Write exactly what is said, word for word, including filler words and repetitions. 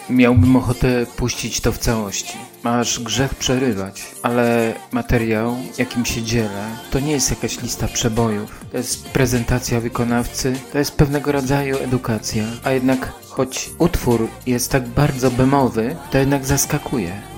miałbym ochotę puścić to w całości. Aż grzech przerywać, ale materiał, jakim się dzielę, to nie jest jakaś lista przebojów. To jest prezentacja wykonawcy, to jest pewnego rodzaju edukacja, a jednak choć utwór jest tak bardzo bemowy, to jednak zaskakuje.